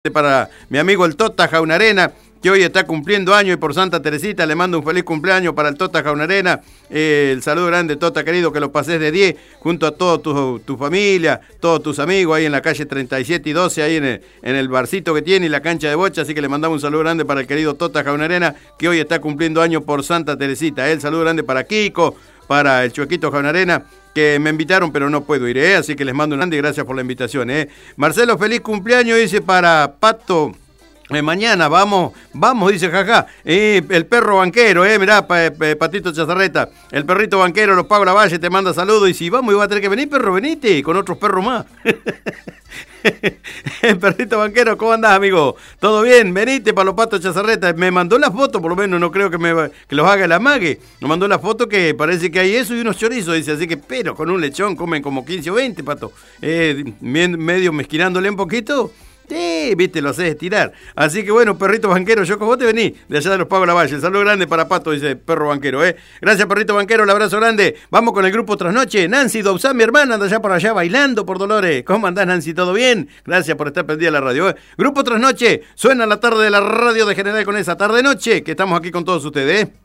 Para mi amigo el Tota Jaunarena, que hoy está cumpliendo años, y por Santa Teresita le mando un feliz cumpleaños para el Tota Jaunarena. El saludo grande, Tota querido, que lo pases de 10 junto a toda tu familia, todos tus amigos ahí en la calle 37 y 12, ahí en el barcito que tiene y la cancha de bocha. Así que le mandamos un saludo grande para el querido Tota Jaunarena, que hoy está cumpliendo años por Santa Teresita. El saludo grande para Kiko, para el Chuequito Jaunarena, que me invitaron pero no puedo ir, así que les mando un grande y gracias por la invitación. Marcelo, feliz cumpleaños, dice para Pato. Mañana vamos, dice jaja. El perro banquero, mirá, Patito Chazarreta, el perrito banquero, los Pagos Lavalle, te manda saludos. Y si vamos, iba a tener que venir, perro, venite, con otros perros más. El perrito banquero, ¿cómo andás, amigo? ¿Todo bien? Venite para los Patos Chazarreta. Me mandó la foto, por lo menos, no creo que los haga el amague. Me mandó la foto que parece que hay eso y unos chorizos, dice. Así que, pero con un lechón comen como 15 o 20, Pato. Medio mezquinándole un poquito. Sí, viste, lo haces estirar. Así que bueno, perrito banquero, yo con vos te vení de allá de los Pagos Lavalle. Saludo grande para Pato, dice perro banquero, Gracias, perrito banquero, el abrazo grande. Vamos con el grupo Trasnoche. Nancy Dobzán, mi hermana, anda allá por allá bailando por Dolores. ¿Cómo andás, Nancy? ¿Todo bien? Gracias por estar prendida a la radio, Grupo Trasnoche, suena la tarde de la radio de General con esa tarde-noche, que estamos aquí con todos ustedes,